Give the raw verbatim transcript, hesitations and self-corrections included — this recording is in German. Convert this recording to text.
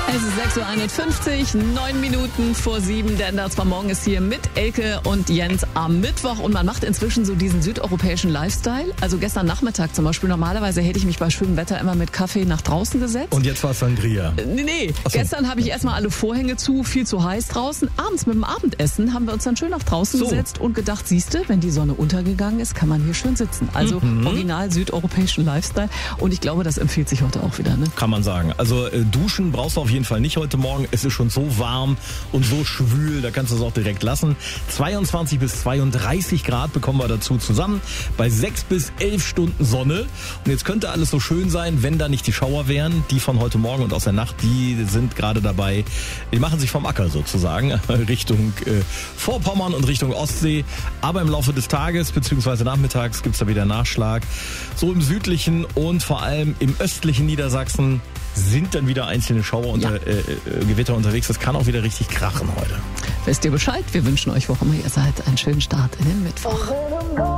Es ist sechs Uhr einundfünfzig, neun Minuten vor sieben. Der Ender zwar morgen ist hier mit Elke und Jens am Mittwoch und man macht inzwischen so diesen südeuropäischen Lifestyle. Also gestern Nachmittag zum Beispiel, normalerweise hätte ich mich bei schönem Wetter immer mit Kaffee nach draußen gesetzt. Und jetzt war es Sangria. Nee, nee. Ach so. Gestern habe ich erstmal alle Vorhänge zu, viel zu heiß draußen. Abends mit dem Abendessen haben wir uns dann schön nach draußen So. gesetzt und gedacht, siehste, wenn die Sonne untergegangen ist, kann man hier schön sitzen. Also Mhm. original südeuropäischen Lifestyle. Und ich glaube, das empfiehlt sich heute auch wieder, ne? Kann man sagen. Also äh, duschen brauchst du auf jeden Fall nicht heute Morgen. Es ist schon so warm und so schwül, da kannst du es auch direkt lassen. zweiundzwanzig bis zweiunddreißig Grad bekommen wir dazu zusammen. Bei sechs bis elf Stunden Sonne. Und jetzt könnte alles so schön sein, wenn da nicht die Schauer wären. Die von heute Morgen und aus der Nacht, die sind gerade dabei. Die machen sich vom Acker sozusagen Richtung äh, Vorpommern und Richtung Ostsee. Aber im Laufe des Tages bzw. nachmittags gibt es da wieder Nachschlag. So im südlichen und vor allem im östlichen Niedersachsen sind dann wieder einzelne Schauer unter, Ja. äh, äh, Gewitter unterwegs. Das kann auch wieder richtig krachen heute. Wisst ihr Bescheid? Wir wünschen euch, wo immer ihr seid, einen schönen Start in den Mittwoch.